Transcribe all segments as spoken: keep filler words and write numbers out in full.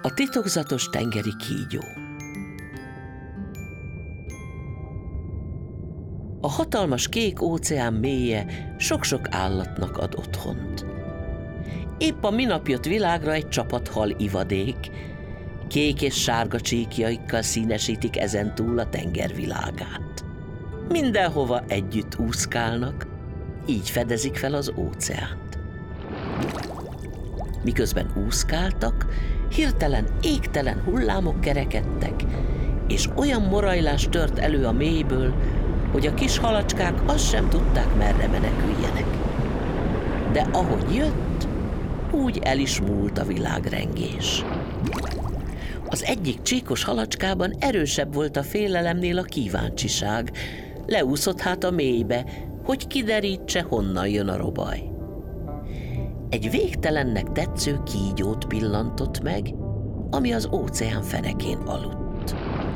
A titokzatos tengeri kígyó. A hatalmas kék óceán mélye sok-sok állatnak ad otthont. Épp a minap jött világra egy csapat hal ivadék, kék és sárga csíkjaikkal színesítik ezentúl a tenger világát. Mindenhova együtt úszkálnak, így fedezik fel az óceánt. Miközben úszkáltak, hirtelen égtelen hullámok kerekedtek, és olyan morajlás tört elő a mélyből, hogy a kis halacskák azt sem tudták, merre meneküljenek. De ahogy jött, úgy el is múlt a világrengés. Az egyik csíkos halacskában erősebb volt a félelemnél a kíváncsiság, leúszott hát a mélybe, hogy kiderítse, honnan jön a robaj. Egy végtelennek tetsző kígyót pillantott meg, ami az óceán fenekén aludt.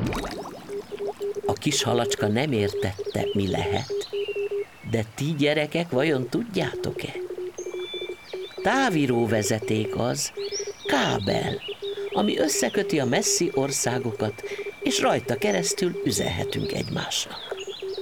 A kis halacska nem értette, mi lehet, de ti gyerekek vajon tudjátok-e? Táviró vezeték az, kábel, ami összeköti a messzi országokat, és rajta keresztül üzenhetünk egymásnak.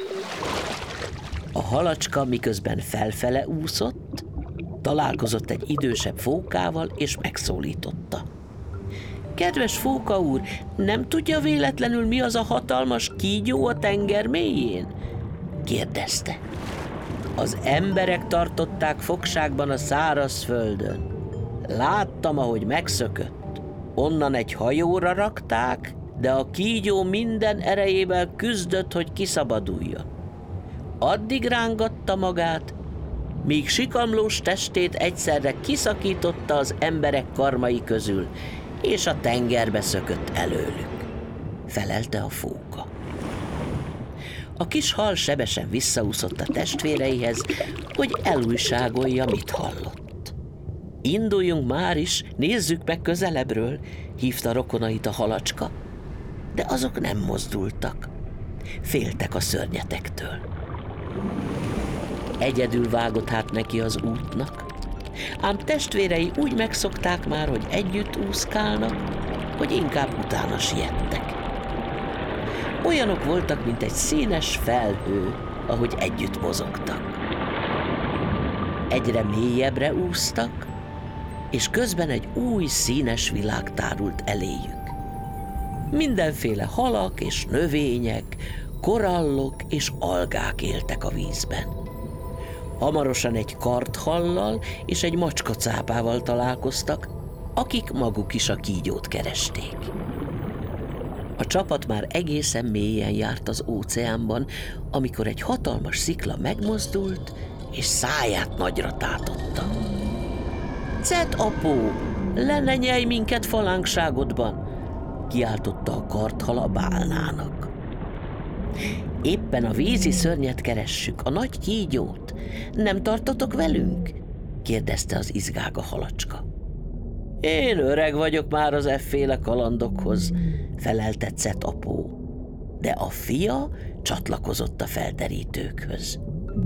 A halacska miközben felfele úszott, találkozott egy idősebb fókával, és megszólította. Kedves fóka úr, nem tudja véletlenül, mi az a hatalmas kígyó a tenger mélyén? Kérdezte. Az emberek tartották fogságban a szárazföldön. Láttam, ahogy megszökött. Onnan egy hajóra rakták, de a kígyó minden erejével küzdött, hogy kiszabaduljon. Addig rángatta magát, míg sikamlós testét egyszerre kiszakította az emberek karmai közül, és a tengerbe szökött előlük, felelte a fóka. A kis hal sebesen visszaúszott a testvéreihez, hogy elújságolja, mit hallott. Induljunk már is, nézzük meg közelebbről, hívta rokonait a halacska, de azok nem mozdultak. Féltek a szörnyetektől. Egyedül vágott hát neki az útnak, ám testvérei úgy megszokták már, hogy együtt úszkálnak, hogy inkább utána siettek. Olyanok voltak, mint egy színes felhő, ahogy együtt mozogtak. Egyre mélyebbre úsztak, és közben egy új színes világ tárult eléjük. Mindenféle halak és növények, korallok és algák éltek a vízben. Hamarosan egy karthallal és egy macskacápával találkoztak, akik maguk is a kígyót keresték. A csapat már egészen mélyen járt az óceánban, amikor egy hatalmas szikla megmozdult, és száját nagyra tátotta. Cet apó, le ne nyelj minket falánkságodban, kiáltotta a karthal a bálnának. Éppen a vízi szörnyet keressük, a nagy kígyót. Nem tartotok velünk? Kérdezte az izgága halacska. Én öreg vagyok már az efféle kalandokhoz, felelte Cet apó, de a fia csatlakozott a felderítőkhöz.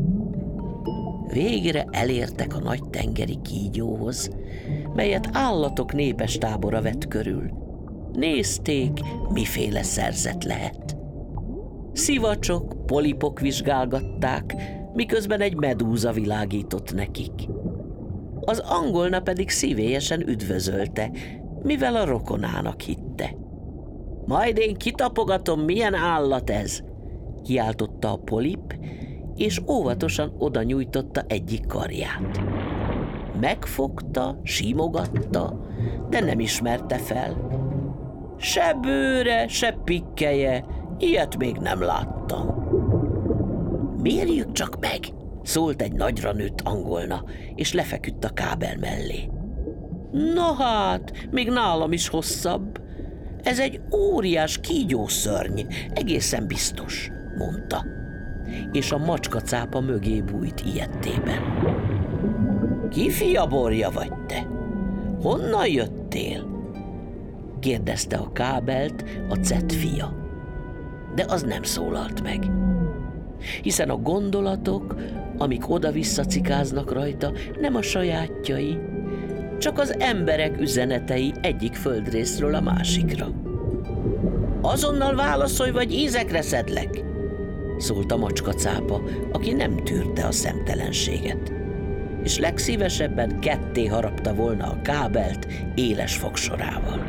Végre elértek a nagy tengeri kígyóhoz, melyet állatok népes tábora vett körül. Nézték, miféle szerzet lehet. Szivacsok, polipok vizsgálgatták, miközben egy medúza világított nekik. Az angolna pedig szívélyesen üdvözölte, mivel a rokonának hitte. Majd én kitapogatom, milyen állat ez, kiáltotta a polip, és óvatosan oda nyújtotta egyik karját. Megfogta, simogatta, de nem ismerte fel. Se bőre, se pikkelye, ilyet még nem láttam. Mérjük csak meg, szólt egy nagyra nőtt angolna, és lefeküdt a kábel mellé. Na hát, még nálam is hosszabb. Ez egy óriás kígyószörny, egészen biztos, mondta. És a macskacápa mögé bújt ijedtében. Ki fiaborja vagy te? Honnan jöttél? Kérdezte a kábelt a Cet fia. De az nem szólalt meg. Hiszen a gondolatok, amik oda-vissza cikáznak rajta, nem a sajátjai, csak az emberek üzenetei egyik földrészről a másikra. Azonnal válaszolj, vagy ízekre szedlek, szólt a macskacápa, aki nem tűrte a szemtelenséget, és legszívesebben ketté harapta volna a kábelt éles fogsorával.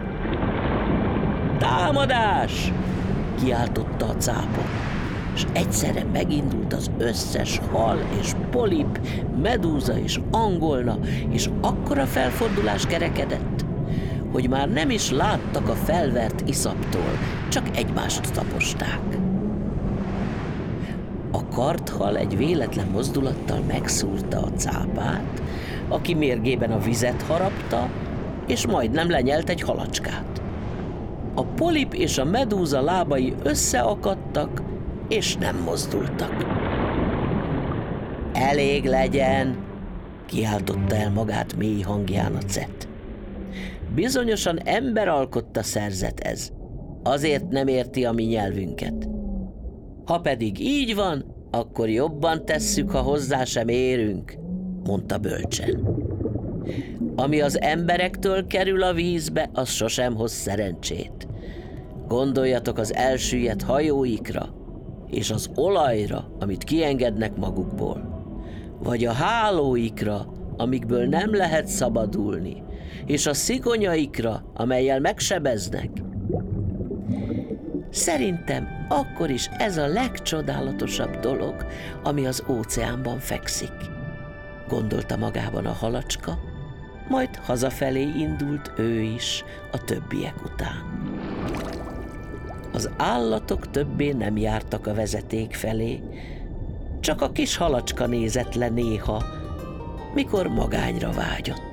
Támadás! Kiáltotta a cápa, és egyszerre megindult az összes hal és polip, medúza és angolna, és akkora felfordulás kerekedett, hogy már nem is láttak a felvert iszaptól, csak egymást taposták. A karthal egy véletlen mozdulattal megszúrta a cápát, aki mérgében a vizet harapta, és majdnem lenyelt egy halacskát. A polip és a medúza lábai összeakadtak, és nem mozdultak. Elég legyen, kiáltotta el magát mély hangján a cet. Bizonyosan emberalkotta szerzet ez, azért nem érti a mi nyelvünket. Ha pedig így van, akkor jobban tesszük, ha hozzá sem érünk, mondta bölcsen. Ami az emberektől kerül a vízbe, az sosem hoz szerencsét. Gondoljatok az elsüllyedt hajóikra, és az olajra, amit kiengednek magukból, vagy a hálóikra, amikből nem lehet szabadulni, és a szigonyaikra, amellyel megsebeznek. Szerintem akkor is ez a legcsodálatosabb dolog, ami az óceánban fekszik, gondolta magában a halacska, majd hazafelé indult ő is a többiek után. Az állatok többé nem jártak a vezeték felé, csak a kis halacska nézett le néha, mikor magányra vágyott.